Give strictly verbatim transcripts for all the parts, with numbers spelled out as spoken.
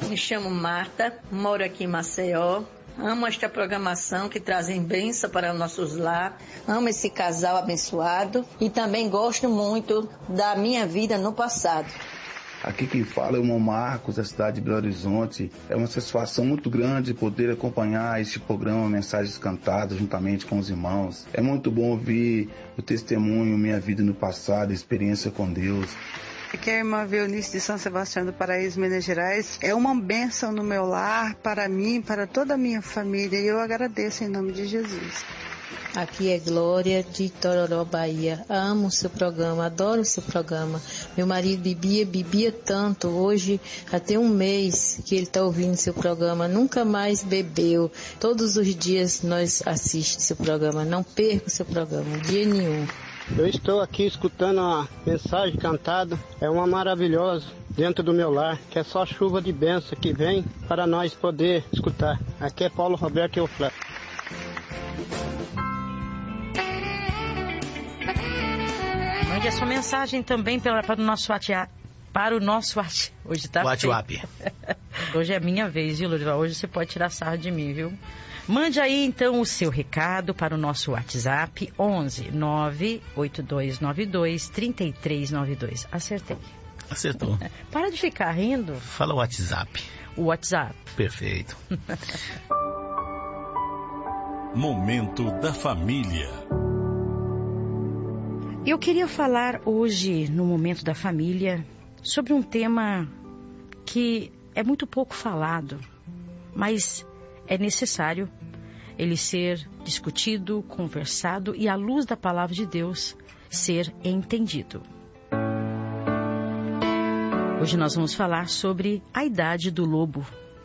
Me chamo Marta, moro aqui em Maceió. Amo esta programação que trazem bênção para nossos lares. Amo esse casal abençoado e também gosto muito da minha vida no passado. Aqui quem fala é o irmão Marcos, da cidade de Belo Horizonte. É uma satisfação muito grande poder acompanhar este programa Mensagens Cantadas juntamente com os irmãos. É muito bom ouvir o testemunho, minha vida no passado, a experiência com Deus. Aqui é a irmã Veonice de São Sebastião do Paraíso, Minas Gerais. É uma bênção no meu lar, para mim, para toda a minha família. E eu agradeço em nome de Jesus. Aqui é Glória de Tororó, Bahia. Amo o seu programa, adoro o seu programa. Meu marido bebia, bebia tanto. Hoje, já tem um mês que ele está ouvindo seu programa. Nunca mais bebeu. Todos os dias nós assistimos seu programa. Não perca o seu programa, dia nenhum. Eu estou aqui escutando a mensagem cantada, é uma maravilhosa dentro do meu lar, que é só chuva de bênção que vem para nós poder escutar. Aqui é Paulo Roberto Euflé. Mande a sua mensagem também para, para o nosso WhatsApp. Para o nosso WhatsApp. Hoje tá WhatsApp. Hoje é minha vez, viu, Lurival? Hoje você pode tirar sarro de mim, viu? Mande aí, então, o seu recado para o nosso WhatsApp, onze nove oito dois nove dois três três nove dois. Acertei. Acertou. Para de ficar rindo. Fala o WhatsApp. O WhatsApp. Perfeito. Momento da Família. Eu queria falar hoje, no Momento da Família, sobre um tema que é muito pouco falado, mas é necessário ele ser discutido, conversado e, à luz da palavra de Deus, ser entendido. Hoje nós vamos falar sobre a idade do lobo.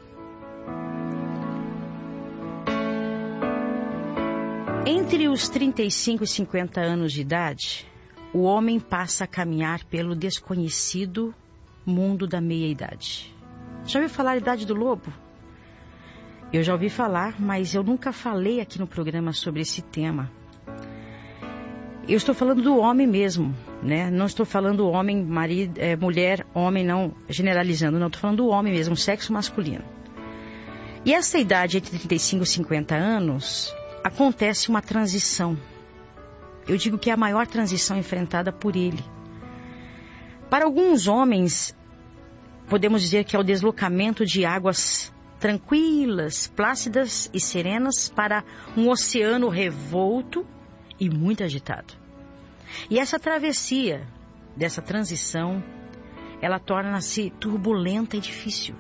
Entre os trinta e cinco e cinquenta anos de idade, o homem passa a caminhar pelo desconhecido mundo da meia-idade. Já ouviu falar da idade do lobo? Eu já ouvi falar, mas eu nunca falei aqui no programa sobre esse tema. Eu estou falando do homem mesmo, né? Não estou falando homem, marido, é, mulher, homem, não generalizando, não. Estou falando do homem mesmo, sexo masculino. E essa idade, entre trinta e cinco e cinquenta anos, acontece uma transição. Eu digo que é a maior transição enfrentada por ele. Para alguns homens, podemos dizer que é o deslocamento de águas tranquilas, plácidas e serenas para um oceano revolto e muito agitado. E essa travessia dessa transição, ela torna-se turbulenta e difícil.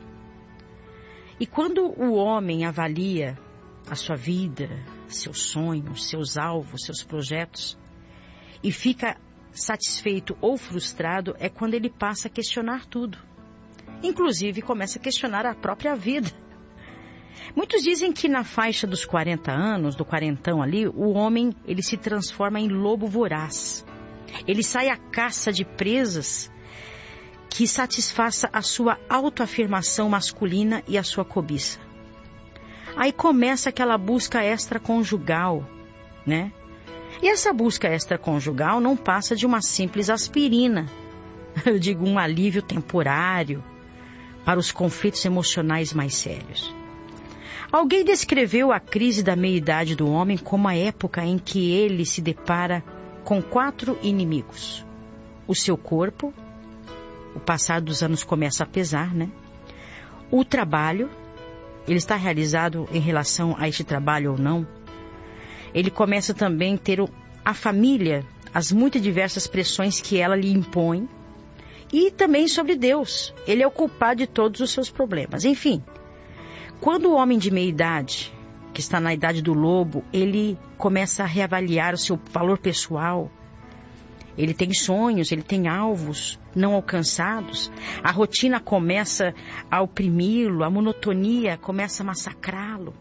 E quando o homem avalia a sua vida, seus sonhos, seus alvos, seus projetos, e fica satisfeito ou frustrado, é quando ele passa a questionar tudo. Inclusive começa a questionar a própria vida. Muitos dizem que na faixa dos quarenta anos, do quarentão ali, o homem ele se transforma em lobo voraz. Ele sai à caça de presas que satisfaça a sua autoafirmação masculina e a sua cobiça. Aí começa aquela busca extraconjugal, né? E essa busca extraconjugal não passa de uma simples aspirina. Eu digo um alívio temporário para os conflitos emocionais mais sérios. Alguém descreveu a crise da meia-idade do homem como a época em que ele se depara com quatro inimigos. O seu corpo, o passar dos anos começa a pesar, né? O trabalho, ele está realizado em relação a este trabalho ou não. Ele começa também a ter a família, as muito diversas pressões que ela lhe impõe. E também sobre Deus. Ele é o culpado de todos os seus problemas. Enfim, quando o homem de meia idade, que está na idade do lobo, ele começa a reavaliar o seu valor pessoal. Ele tem sonhos, ele tem alvos não alcançados. A rotina começa a oprimi-lo, a monotonia começa a massacrá-lo.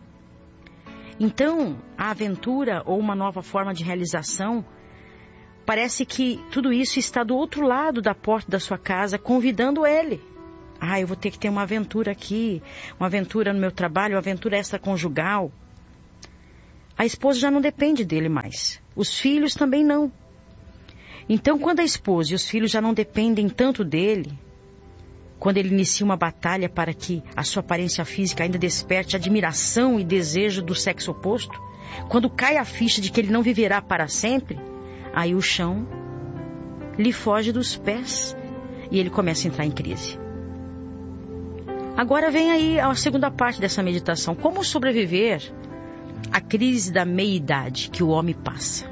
Então, a aventura ou uma nova forma de realização, parece que tudo isso está do outro lado da porta da sua casa, convidando ele. Ah, eu vou ter que ter uma aventura aqui, uma aventura no meu trabalho, uma aventura extraconjugal. A esposa já não depende dele mais. Os filhos também não. Então, quando a esposa e os filhos já não dependem tanto dele, quando ele inicia uma batalha para que a sua aparência física ainda desperte admiração e desejo do sexo oposto, quando cai a ficha de que ele não viverá para sempre, aí o chão lhe foge dos pés e ele começa a entrar em crise. Agora vem aí a segunda parte dessa meditação. Como sobreviver à crise da meia-idade que o homem passa?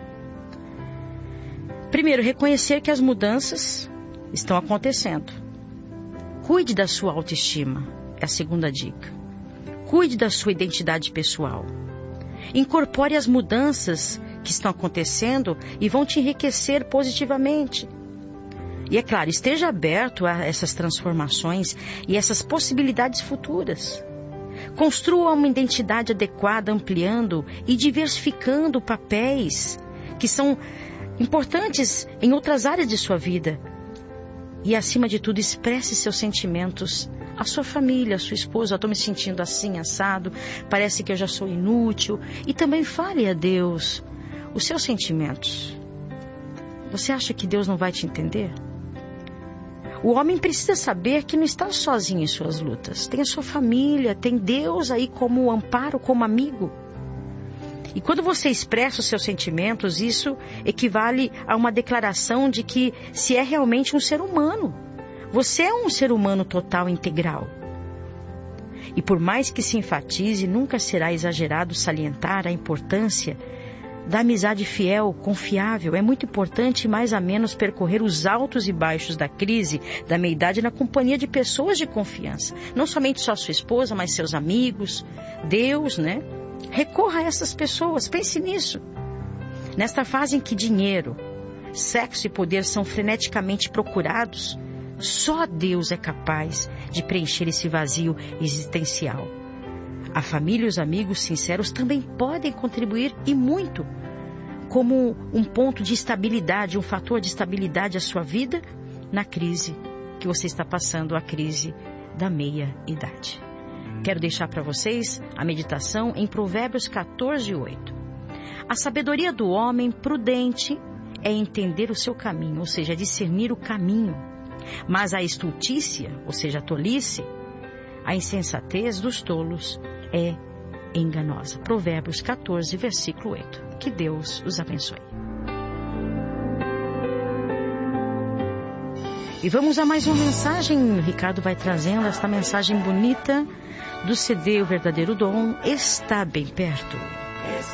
Primeiro, reconhecer que as mudanças estão acontecendo. Cuide da sua autoestima, é a segunda dica. Cuide da sua identidade pessoal. Incorpore as mudanças que estão acontecendo e vão te enriquecer positivamente. E é claro, esteja aberto a essas transformações e essas possibilidades futuras. Construa uma identidade adequada, ampliando e diversificando papéis que são importantes em outras áreas de sua vida. E, acima de tudo, expresse seus sentimentos à sua família, à sua esposa. Estou me sentindo assim, assado, parece que eu já sou inútil. E também fale a Deus os seus sentimentos. Você acha que Deus não vai te entender? O homem precisa saber que não está sozinho em suas lutas. Tem a sua família, tem Deus aí como amparo, como amigo. E quando você expressa os seus sentimentos, isso equivale a uma declaração de que se é realmente um ser humano. Você é um ser humano total, integral. E por mais que se enfatize, nunca será exagerado salientar a importância da amizade fiel, confiável. É muito importante, mais ou menos, percorrer os altos e baixos da crise, da meia-idade, na companhia de pessoas de confiança. Não somente só sua esposa, mas seus amigos, Deus, né? Recorra a essas pessoas, pense nisso. Nesta fase em que dinheiro, sexo e poder são freneticamente procurados, só Deus é capaz de preencher esse vazio existencial. A família e os amigos sinceros também podem contribuir, e muito, como um ponto de estabilidade, um fator de estabilidade à sua vida na crise que você está passando, a crise da meia-idade. Quero deixar para vocês a meditação em Provérbios quatorze, oito. A sabedoria do homem prudente é entender o seu caminho, ou seja, discernir o caminho. Mas a estultícia, ou seja, a tolice, a insensatez dos tolos é enganosa. Provérbios quatorze, versículo oito. Que Deus os abençoe. E vamos a mais uma mensagem. O Ricardo vai trazendo esta mensagem bonita do C D O Verdadeiro Dom. Está bem perto.